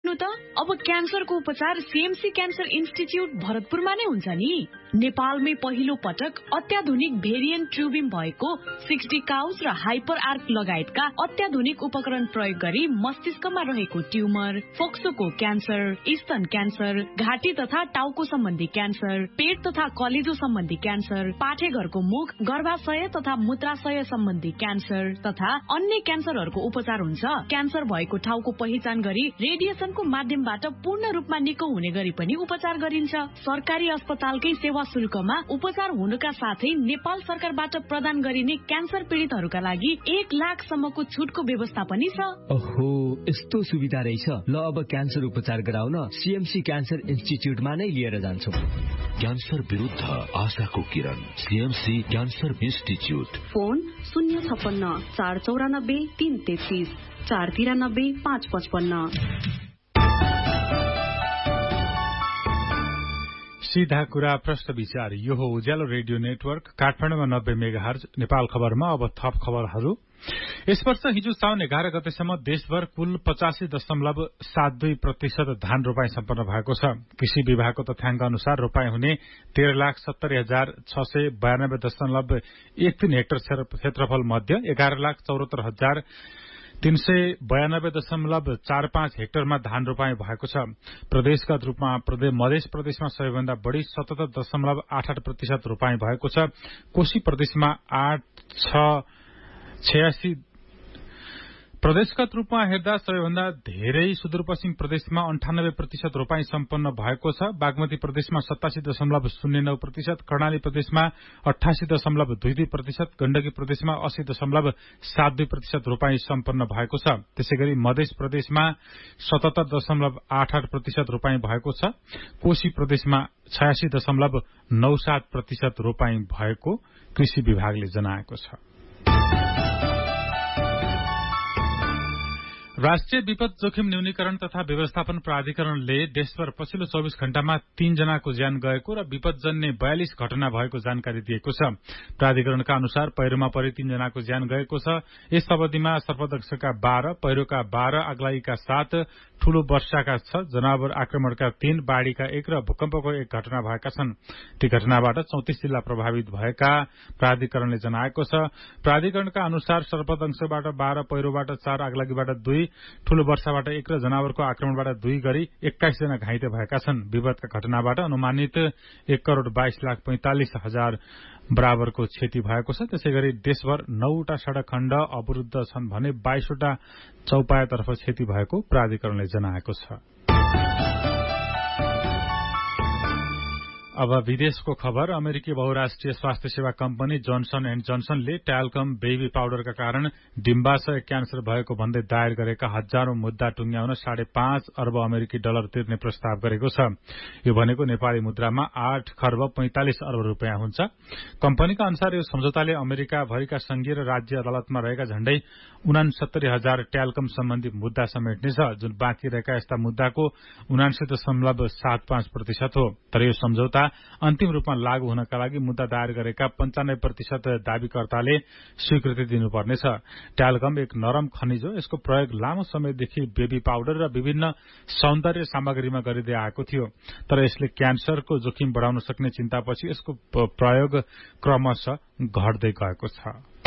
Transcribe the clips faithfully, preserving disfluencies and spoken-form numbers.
सोच्नु त अब क्यान्सरको उपचार सीएमसी क्यान्सर इन्स्टिच्युट भरतपुरमा नै हुन्छ नि। नेपालमै पहिलो पटक अत्याधुनिक भेरिएन्ट ट्युबिम भएको सिक्सटी काउस र हाइपर आर्क लगायतका अत्याधुनिक उपकरण प्रयोग गरी मस्तिष्कमा रहेको ट्युमर, फोक्सोको क्यान्सर, स्तन क्यान्सर, घाँटी तथा टाउको सम्बन्धी क्यान्सर, पेट तथा कलेजो सम्बन्धी क्यान्सर, पाठेघरको मुख, गर्भाशय तथा मूत्राशय सम्बन्धी क्यान्सर तथा अन्य क्यान्सरहरूको उपचार हुन्छ। क्यान्सर भएको ठाउँको पहिचान गरी रेडिएसनको माध्यमबाट पूर्ण रूपमा निको हुने गरी पनि उपचार गरिन्छ। सरकारी अस्पतालकै सेवा शुल्कमा उपचार हुनुका साथै नेपाल सरकारबाट प्रदान गरिने क्यान्सर पीडितहरूका लागि एक लाख सम्मको छुटको व्यवस्था पनि छ। ओहो, यस्तो सुविधा रहेछ। ल अब क्यान्सर उपचार गराउन सीएमसी क्यान्सर इन्स्टिच्युटमा नै लिएर जान्छौँ। क्यान्सर विरुद्ध आशाको किरण, सीएमसी क्यान्सर इन्स्टिच्युट। फोन शून्य छप्पन्न चार चौरानब्बे तीन तेत्तीस चार तिरानब्बे पाँच पचपन्न। सीधा कुरा प्रश्न विचार। यो हो उज्यालो रेडियो नेटवर्क काठमाडौँमा नब्बे मेगाहर्ज। नेपाल खबरमा अब थप खबरहरू। यस वर्ष हिजो साउन एघार गतेसम्म देशभर कुल पचासी दशमलव सात दुई प्रतिशत धान रोपाई सम्पन्न भएको छ। कृषि विभागको तथ्याङ्क अनुसार रोपाई हुने तेह्र लाख सत्तरी हजार छ सय बयानब्बे दशमलव एक तीन हेक्टर क्षेत्रफल मध्ये एघार लाख चौहत्तर हजार तीन सय बयानब्बे दशमलव चार पाँच हेक्टरमा धान रोपाई भएको छ। प्रदेशगत रूपमा प्रदेश मध्य प्रदेशमा सबैभन्दा बढ़ी सतहत्तर दशमलव आठ आठ प्रतिशत रोपाई भएको छ। कोशी प्रदेशमा आठ छ छयासी प्रदेशगत रूपमा हेर्दा सबैभन्दा धेरै सुदूरपश्चिम प्रदेशमा अन्ठानब्बे प्रतिशत रोपाई सम्पन्न भएको छ। बागमती प्रदेशमा सतासी दशमलव शून्य नौ प्रतिशत, कर्णाली प्रदेशमा अठासी दशमलव दुई दुई प्रतिशत, गण्डकी प्रदेशमा अस्सी दशमलव सात दुई प्रतिशत रोपाई सम्पन्न भएको छ। त्यसै गरी मध्य प्रदेशमा सतहत्तर दशमलव आठ आठ प्रतिशत रोपाई भएको छ। कोशी प्रदेशमा छयासी दशमलव नौ सात प्रतिशत रोपाई भएको कृषि विभागले जनाएको छ। राष्ट्रिय विपद जोखिम न्यूनीकरण तथा व्यवस्थापन प्राधिकरणले देशभर पछिल्लो चौबीस घण्टामा तीन जनाको ज्यान गएको र विपदजन्य बयालिस घटना भएको जानकारी दिएको छ। प्राधिकरणका अनुसार पहिरोमा परि तीन जनाको ज्यान गएको छ। यस अवधिमा सर्पदंशका बाह्र, पहिरोका बाह्र, आगलागीका सात, ठूलो वर्षाका छ, जनावर आक्रमणका तीन, बाढ़ीका एक र भूकम्पको एक घटना भएका छन्। ती घटनाबाट चौतिस जिल्ला प्रभावित भएका प्राधिकरणले जनाएको छ। प्राधिकरणका अनुसार सर्पदंशबाट बाह्र, पहिरोबाट चार, आगलागीबाट दुई, ठूलो वर्षाबाट एक र जनावरको आक्रमणबाट दुई गरी एक्काइस जना घाइते भएका छन्। विपदका घटनाबाट अनुमानित एक करोड़ बाइस लाख पैंतालिस हजार बराबरको क्षति भएको छ। त्यसै गरी देशभर नौवटा सड़क खण्ड अवरुद्ध छन् भने बाइसवटा चौपायातर्फ क्षति भएको प्राधिकरणले जनाएको छ। अब विदेशको खबर। अमेरिकी बहुराष्ट्रिय स्वास्थ्य सेवा कम्पनी जोन्सन एण्ड जोन्सनले ट्याल्कम बेबी पाउडरका कारण डिम्बाशय क्यान्सर भएको भन्दै दायर गरेका हजारौं मुद्दा टुंग्याउन साढे पाँच अर्ब अमेरिकी डलर तिर्ने प्रस्ताव गरेको छ। यो भनेको नेपाली मुद्रामा आठ खर्ब पैंतालिस अर्ब रूपियाँ हुन्छ। कम्पनीका अनुसार यो सम्झौताले अमेरिका भरिका संघीय र राज्य अदालतमा रहेका झण्डै उनासत्तरी हजार ट्याल्कम सम्बन्धी मुद्दा समेट्नेछ, जुन बाँकी रहेका यस्ता मुद्दाको उनासी दशमलव सात पाँच प्रतिशत हो। तर यो सम्झौता अन्तिम रूपमा लागू हुनका लागि मुद्दा दायर गरेका पञ्चानब्बे प्रतिशत दावीकर्ताले स्वीकृति दिनुपर्नेछ। ट्याल्कम एक नरम खनिज हो। यसको प्रयोग लामो समयदेखि बेबी पाउडर र विभिन्न सौन्दर्य सामग्रीमा गरिँदै आएको थियो। तर यसले क्यान्सरको जोखिम बढ़ाउन सक्ने चिन्तापछि यसको प्रयोग क्रमशः घट्दै गएको छ।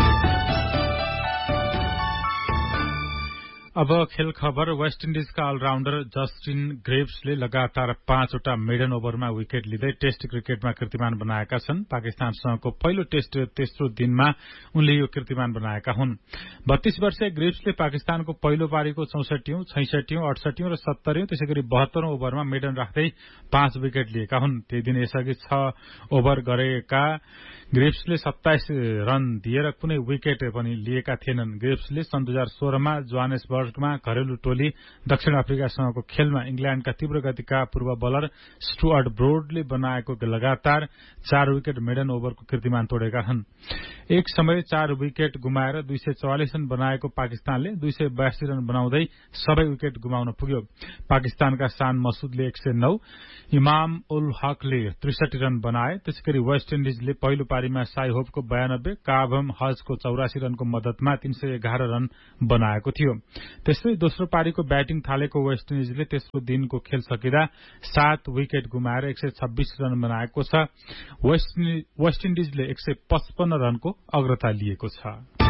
अब खेल खबर। वेस्ट इन्डिजका अलराउण्डर जस्टिन ग्रेव्सले लगातार पाँचवटा मेडन ओभरमा विकेट लिँदै टेस्ट क्रिकेटमा कीर्तिमान बनाएका छन्। पाकिस्तानसँगको पहिलो टेस्ट तेस्रो दिनमा उनले यो कीर्तिमान बनाएका हुन्। बत्तीस वर्षीय ग्रेव्सले पाकिस्तानको पहिलो पारीको चौसठीौं, छैसठीौं, अडसठीौं र सत्तरीौं त्यसै गरी बहत्तरौं ओभरमा मेडन राख्दै पाँच विकेट लिएका हुन्। त्यही दिन यसअघि छ ओभर गरेका ग्रेव्सले सत्ताइस रन दिएर कुनै विकेट पनि लिएका थिएनन्। ग्रेव्सले सन् दुई हजार सोह्रमा जोहानेसबर्गमा घरेलु टोली दक्षिण अफ्रिकासँगको खेलमा इंग्ल्याण्डका तीव्र गतिका पूर्व बलर स्टुअर्ट ब्रोडले बनाएको लगातार चार विकेट मेडन ओभरको कीर्तिमान तोडेका छन्। एक समय चार विकेट गुमाएर दुई सय चौवालिस रन बनाएको पाकिस्तानले दुई सय बयासी रन बनाउँदै सबै विकेट गुमाउन पुग्यो। पाकिस्तानका शान मसूदले एक सय नौ, इमाम उल हकले त्रिसठी रन बनाए। त्यसैगरी वेस्ट इन्डिजले पहिलो पारीमा साई होपको बयानब्बे, काभम हजको चौरासी रनको मद्दतमा तीन सय एघार रन बनाएको थियो। त्यसै दोस्रो पारीको ब्याटिङ थालेको वेस्ट इन्डिजले तेस्रो दिनको खेल सकिँदा सात विकेट गुमाएर एक सय छब्बीस रन बनाएको छ। वेस्ट इन्डिजले एक सय पचपन्न रनको अग्रता लिएको छ।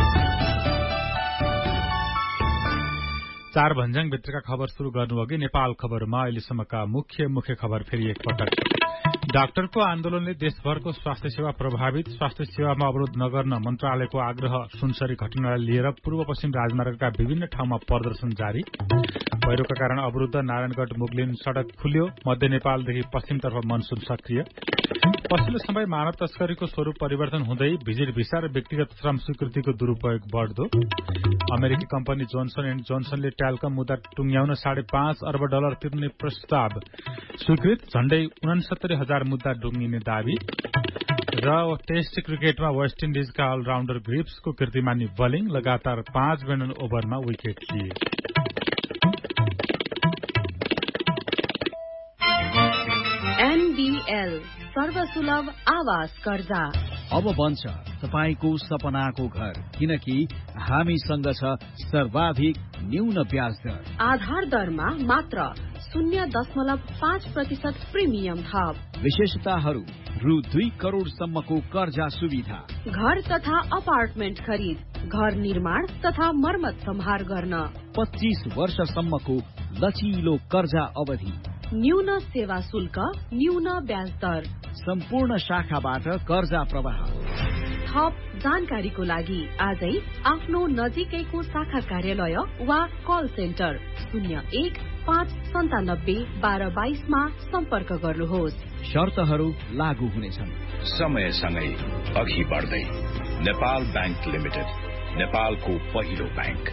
चार भन्ज्याङ भित्रका खबर शुरू गर्नु अघि नेपाल खबरमा अहिलेसम्मका मुख्य मुख्य खबर फेरि एकपटक। डाक्टरको आन्दोलनले देशभरको स्वास्थ्य सेवा प्रभावित, स्वास्थ्य सेवामा अवरोध नगर्न मन्त्रालयको आग्रह। सुनसरी घटनालाई लिएर पूर्व पश्चिम राजमार्गका विभिन्न ठाउँमा प्रदर्शन जारी। पहिरोका कारण अवरुद्ध नारायणगढ मुगलिन सड़क खुल्यो। मध्य नेपालदेखि पश्चिमतर्फ मनसुन सक्रिय। पछिल्लो समय मानव तस्करीको स्वरूप परिवर्तन हुँदै भिजिट भिसा र व्यक्तिगत श्रम स्वीकृतिको दुरूपयोग बढ्दो। अमेरिकी कम्पनी जोन्सन एण्ड जोन्सनले ट्याल्कम मुद्दा टुंग्याउन साढे पाँच अर्ब डलर तिर्ने प्रस्ताव स्वीकृत। झण्डै उनसत्तरी हजार मुद्दा डुङ्गिने दावी। र टेस्ट क्रिकेटमा वेस्ट इन्डिजका अलराउण्डर ग्रिप्सको कीर्तिमानी बलिङ, लगातार पाँच बेनन ओभरमा विकेट लिए। एनबीएल सर्वसुलभ आवास कर्जा अब बन्छ तपाईको सपनाको घर, किनकि हामीसँग छ सर्वाधिक न्यून ब्याज दर। आधार दरमा मात्र शून्य दशमलव पाँच प्रतिशत प्रिमियम थप। विशेषताहरू रु दुई करोड़सम्मको कर्जा सुविधा। घर तथा अपार्टमेन्ट खरिद, घर निर्माण तथा मर्मत सम्हार गर्न पच्चीस वर्षसम्मको लचिलो कर्जा अवधि। न्यून सेवा शुल्क, न्यून ब्याज दर। सम्पूर्ण शाखाबाट कर्जा प्रवाह। थप जानकारीको लागि आजै आफ्नो नजिकैको शाखा कार्यालय वा कल सेन्टर शून्य एक पाँच सन्तानब्बे बाह्र बाइसमा सम्पर्क गर्नुहोस्। शर्तहरू लागू हुनेछन्। समयसँगै अघि बढ्दै नेपाल बैंक लिमिटेड, नेपालको पहिलो बैंक।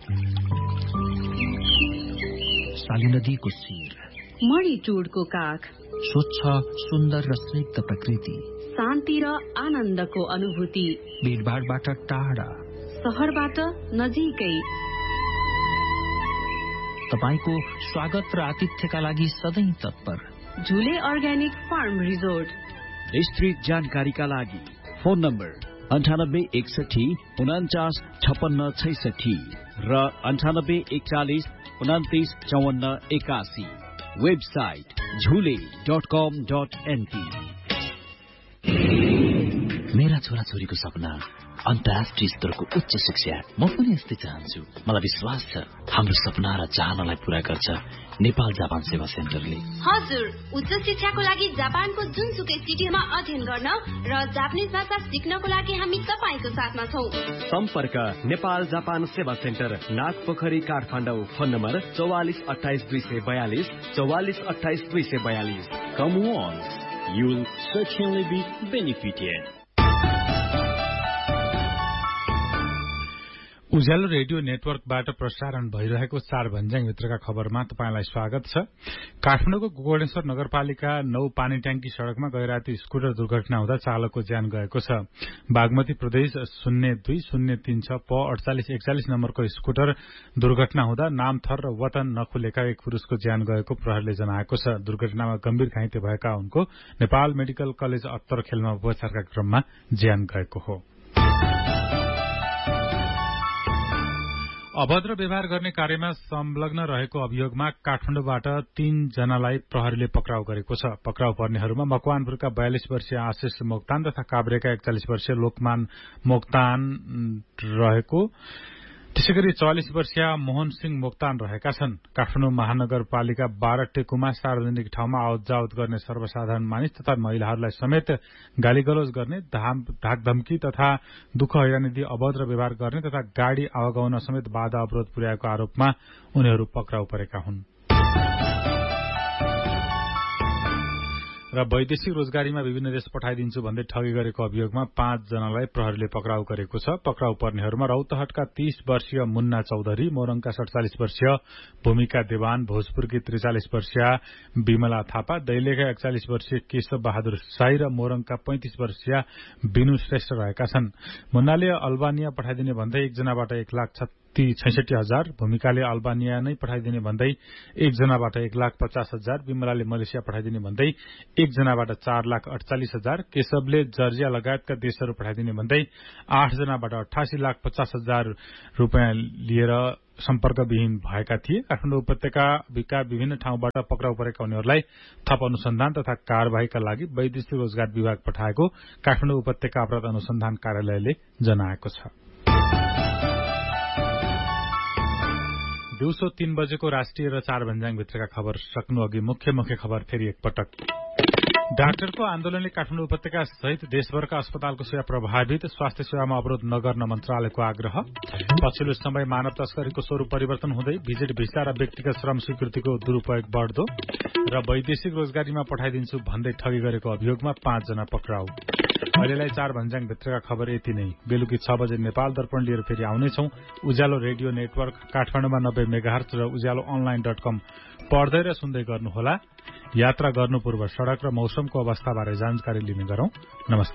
साली नदीको शिर, मणिटुडको काख, स्वच्छ सुन्दर र स्निग्ध प्रकृति, शान्ति र आनन्दको अनुभूति, भीडभाडबाट टाढा, शहरबाट नजिकै। तपाईको स्वागत र आतिथ्यका लागि सधैँ तत्पर। झुले अर्ग्यानिक फार्म रिजोर्ट। विस्तृत जानकारीका लागि फोन नम्बर अन्ठानब्बे एकसठी उनाचास छपन्न छैसठी र अन्ठानब्बे एकचालिस उनातिस चौवन्न एकासी। वेबसाइट झुले डट कम डट एनपी। मेरा छोराछोरीको सपना अन्तर्राष्ट्रिय स्तरको उच्च शिक्षा। म पनि यस्तै चाहन्छु। मलाई विश्वास छ हाम्रो सपना र चाहनालाई पूरा गर्छ नेपाल जापान सेवा सेन्टरले। हजुर, उच्च शिक्षाको लागि जापानको जुनसुकै सिटीमा अध्ययन गर्न र जापानिज भाषा सिक्नको लागि हामी तपाईको साथमा छौं। सम्पर्क नेपाल जापान सेवा centre, Nagpokhari, Kathmandu. Phone number चौवालिस अठाइस दुई सय बयालिस चौवालिस अठाइस दुई सय बयालिस। कम once, you will certainly be benefited. Ujyaalo radio नेटवर्कबाट प्रसारण भइरहेको चार भन्ज्याङ भित्रका खबरमा तपाईंलाई स्वागत छ। काठमाडौँको गोकर्णेश्वर नगरपालिका नौ पानी ट्याङ्की सड़कमा गैराती स्कुटर दुर्घटना हुँदा चालकको ज्यान गएको छ। बागमती प्रदेश शून्य दुई शून्य तीन छ प अडचालिस एकचालिस नम्बरको स्कुटर दुर्घटना हुँदा नामथर र वतन नखुलेका एक पुरूषको ज्यान गएको प्रहरीले जनाएको छ। दुर्घटनामा गम्भीर घाइते भएका उनको नेपाल मेडिकल कलेज अत्तरखेलमा उपचारका क्रममा ज्यान गएको हो। अभद्र व्यवहार गर्ने कार्यमा संलग्न रहेको अभियोगमा काठमाडौँबाट तीन जनालाई प्रहरीले पक्राउ गरेको छ। पक्राउ पर्नेहरूमा मकवानपुरका बयालिस वर्षीय आशिष मोक्तान तथा काभ्रेका एकचालिस वर्षीय लोकमान मोक्तान रहेको, त्यसैगरी चौवालिस वर्षीय मोहन सिंह मोक्तान रहेका छन्। काठमाडौँ महानगरपालिका बाह्र टेकुमा सार्वजनिक ठाउँमा आवत जावत गर्ने सर्वसाधारण मानिस तथा महिलाहरूलाई समेत गालीगलोज गर्ने, ढाकधम्की तथा दुःख हैरानी अभद्र व्यवहार गर्ने तथा गाड़ी आवागमन समेत बाधा अवरोध पुर्याएको आरोपमा उनीहरू पक्राउ परेका हुन्। र वैदेशिक रोजगारीमा विभिन्न देश पठाइदिन्छु भन्दै ठगी गरेको अभियोगमा पाँच जनालाई प्रहरीले पक्राउ गरेको छ। पक्राउ पर्नेहरूमा रौतहटका तीस वर्षीय मुन्ना चौधरी, मोरङका सड़चालिस वर्षीय भूमिका देवान, भोजपुरकी त्रिचालिस वर्षीय विमला थापा, दैलेका एकचालिस वर्षीय केशव बहादुर साई र मोरङका पैंतिस वर्षीय विनु श्रेष्ठ रहेका छन्। मुन्नाले अल्बानिया पठाइदिने भन्दै एकजनाबाट एक लाख ती छैसठी हजार, भूमिकाले अल्बानिया नै पठाइदिने भन्दै एकजनाबाट एक लाख पचास हजार, विमलाले मलेसिया पठाइदिने भन्दै एकजनाबाट चार लाख अडचालिस हजार, केशवले जर्जिया लगायतका देशहरू पठाइदिने भन्दै आठजनाबाट अठासी लाख पचास हजार रुपियाँ लिएर सम्पर्कविहीन भएका थिए। काठमाडौँ उपत्यकाका विभिन्न ठाउँबाट पक्राउ परेका उनीहरूलाई थप अनुसन्धान तथा कार्यवाहीका लागि वैदेशिक रोजगार विभाग पठाएको काठमाडौँ उपत्यका अपराध अनुसन्धान कार्यालयले जनाएको छ। दिउँसो तीन बजेको राष्ट्रिय र चार भन्ज्याङभित्रका खबर सक्नु अघि मुख्य मुख्य खबर फेरि एकपटक। डाक्टरको आन्दोलनले काठमाडौँ उपत्यका सहित देशभरका अस्पतालको सेवा प्रभावित, स्वास्थ्य सेवामा अवरोध नगर्न मन्त्रालयको आग्रह। पछिल्लो समय मानव तस्करीको स्वरूप परिवर्तन हुँदै भिजिट भिसा र व्यक्तिगत श्रम स्वीकृतिको दुरूपयोग बढ्दो र वैदेशिक रोजगारीमा पठाइदिन्छु भन्दै ठगी गरेको अभियोगमा पाँचजना पक्राउ। अहिलेलाई चार भन्ज्याङभित्रका खबर यति नै। बेलुकी छ बजे नेपाल दर्पण लिएर फेरि आउनेछौं। उज्यालो रेडियो नेटवर्क काठमाडौँमा नब्बे मेगाहर्ज र उज्यालो अनलाइन डट कम पढ्दै र सुन्दै गर्नुहोला। यात्रा गर्नु पूर्व सड़क र मौसमको अवस्थाबारे जानकारी लिने गरौं। नमस्कार।